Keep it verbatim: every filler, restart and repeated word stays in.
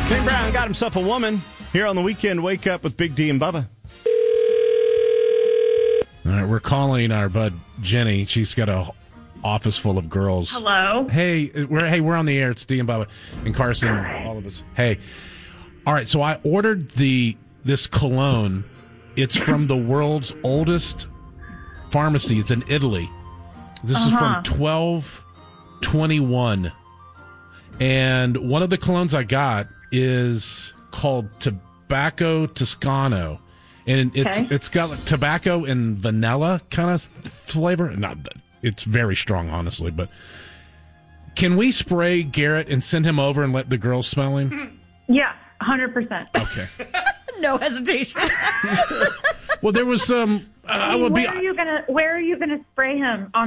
Kane Brown got himself a woman here on the weekend. Wake up with Big D and Bubba. All right, we're calling our bud Jenny. She's got a office full of girls. Hello. Hey, we're hey, we're on the air. It's D and Bubba and Carson, all of us. Hey. All right, so I ordered the this cologne. It's from the world's oldest pharmacy. It's in Italy. This uh-huh. is from twelve twenty-one. And one of the colognes I got is called Tobacco Toscano. And it's okay. it's got like tobacco and vanilla kind of flavor. Not it's very strong, honestly, but can we spray Garrett and send him over and let the girls smell him? Yeah, one hundred percent. Okay. No hesitation. Well, there was some. Um, uh, I, mean, I would where be. Are you gonna, where are you going to spray him? On